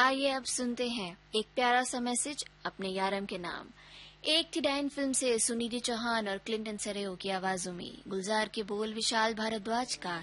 आइए अब सुनते हैं एक प्यारा सा मैसेज अपने यारम के नाम। एक थी डायन फिल्म से सुनिधि चौहान और क्लिंटन सरेओ की आवाजों में गुलजार के बोल विशाल भारद्वाज का